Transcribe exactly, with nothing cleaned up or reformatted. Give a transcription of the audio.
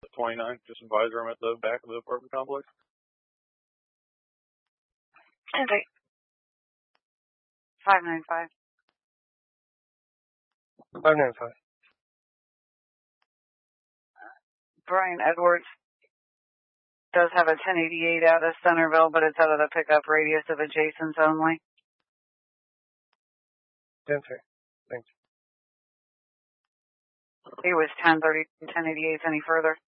twenty-nine, just advise her I'm at the back of the apartment complex. And eight. five nine five. five nine five. Brian Edwards does have a ten eighty-eight out of Centerville, but it's out of the pickup radius of adjacents only. ten three. Thanks. He was ten thirty, ten eighty-eight any further.